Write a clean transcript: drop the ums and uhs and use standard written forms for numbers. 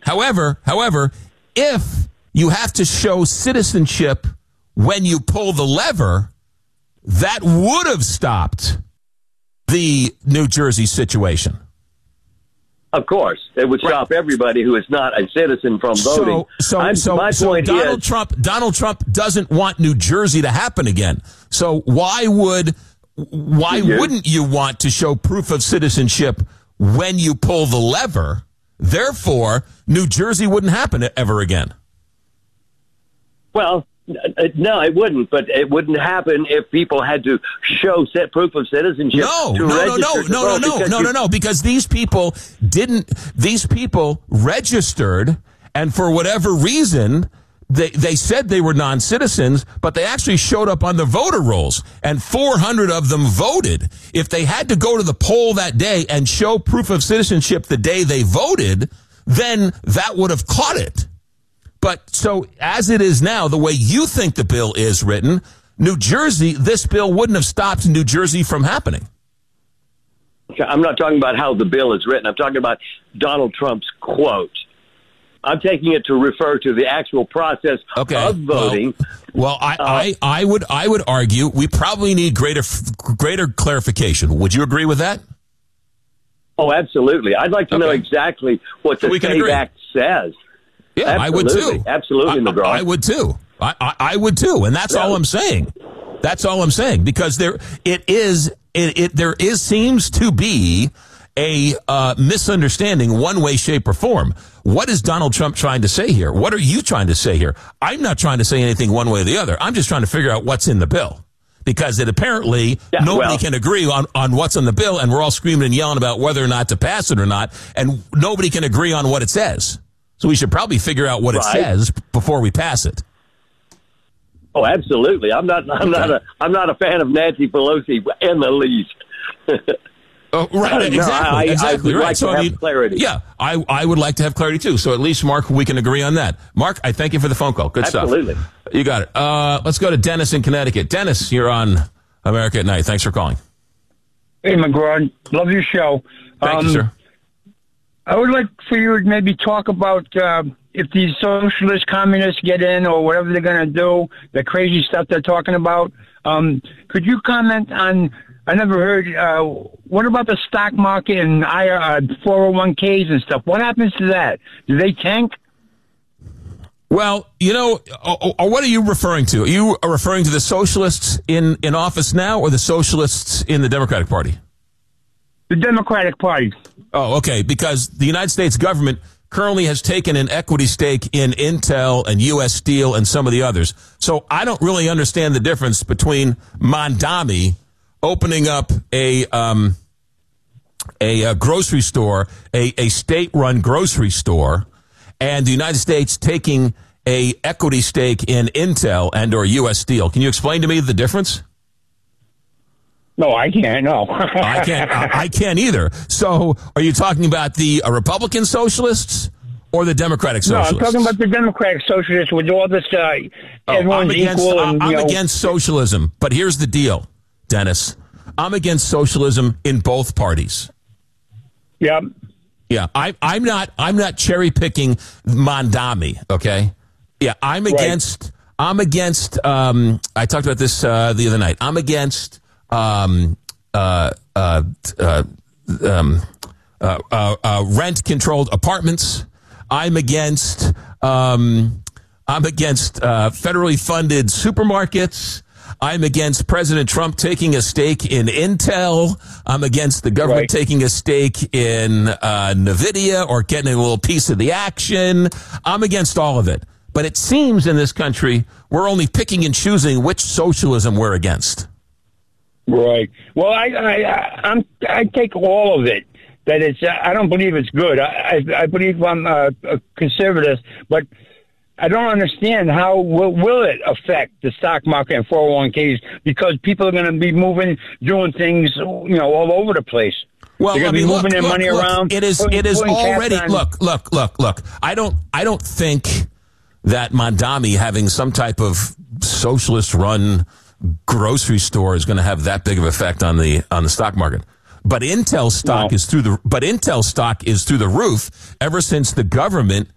However, if you have to show citizenship when you pull the lever, that would have stopped the New Jersey situation. Of course, it would stop everybody who is not a citizen from voting. So Donald Trump doesn't want New Jersey to happen again. So why wouldn't you want to show proof of citizenship when you pull the lever? Therefore, New Jersey wouldn't happen ever again. Well, no, it wouldn't. But it wouldn't happen if people had to show proof of citizenship. No. Because these people registered, and for whatever reason, they said they were non-citizens, but they actually showed up on the voter rolls, and 400 of them voted. If they had to go to the poll that day and show proof of citizenship the day they voted, then that would have caught it. But so as it is now, the way you think the bill is written, New Jersey, this bill wouldn't have stopped New Jersey from happening. I'm not talking about how the bill is written. I'm talking about Donald Trump's quote. I'm taking it to refer to the actual process of voting. I would argue we probably need greater clarification. Would you agree with that? Oh, absolutely. I'd like to know exactly what the SAVE Act says. Yeah, absolutely. I would too. Absolutely, McGraw. I would too. I would too, and that's all I'm saying. That's all I'm saying, because there seems to be a misunderstanding one way, shape, or form. What is Donald Trump trying to say here? What are you trying to say here? I'm not trying to say anything one way or the other. I'm just trying to figure out what's in the bill, because it apparently nobody can agree on what's in the bill, and we're all screaming and yelling about whether or not to pass it or not, and nobody can agree on what it says. So we should probably figure out what it says before we pass it. Oh, absolutely. I'm not a fan of Nancy Pelosi in the least. Oh, right. Exactly. I would like to have clarity. Yeah, I would like to have clarity too. So at least, Mark, we can agree on that. Mark, I thank you for the phone call. Good stuff. Absolutely. You got it. Let's go to Dennis in Connecticut. Dennis, you're on America at Night. Thanks for calling. Hey, McGraw. Love your show. Thank you, sir. I would like for you to maybe talk about if these socialist communists get in or whatever they're going to do, the crazy stuff they're talking about. Could you comment on, I never heard, what about the stock market and 401ks and stuff? What happens to that? Do they tank? Well, what are you referring to? Are you referring to the socialists in office now, or the socialists in the Democratic Party? The Democratic Party. Oh, okay, because the United States government currently has taken an equity stake in Intel and U.S. Steel and some of the others. So I don't really understand the difference between Mondami opening up a grocery store, a state-run grocery store, and the United States taking a equity stake in Intel and or U.S. Steel. Can you explain to me the difference? No, I can't. No, I can't either. So, are you talking about the Republican socialists or the Democratic socialists? No, I'm talking about the Democratic socialists with all this. Everyone's equal. I'm against socialism, but here's the deal, Dennis. I'm against socialism in both parties. Yep. Yeah, I'm not cherry picking Mondami. Okay. Yeah, I'm against. I talked about this the other night. I'm against. Rent-controlled apartments. I'm against federally funded supermarkets. I'm against President Trump taking a stake in Intel. I'm against the government taking a stake in NVIDIA or getting a little piece of the action. I'm against all of it. But it seems in this country we're only picking and choosing which socialism we're against. Right. Well, I take all of it. That it's. I don't believe it's good. I believe I'm a conservative, but I don't understand how will it affect the stock market and 401ks, because people are going to be moving, doing things, all over the place. Well, they're going to be moving their money around. It is already. Look. I don't think that Mondami having some type of socialist-run grocery store is going to have that big of effect on the stock market. But Intel stock is through the roof ever since the government